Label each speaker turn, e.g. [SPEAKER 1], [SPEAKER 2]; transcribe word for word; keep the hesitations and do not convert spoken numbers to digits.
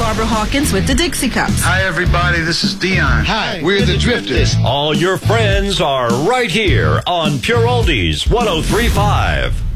[SPEAKER 1] Barbara Hawkins with the Dixie Cups.
[SPEAKER 2] Hi, everybody. This is Dion.
[SPEAKER 3] Hi, we're the Drifters.
[SPEAKER 4] All your friends are right here on Pure Oldies one oh three point five.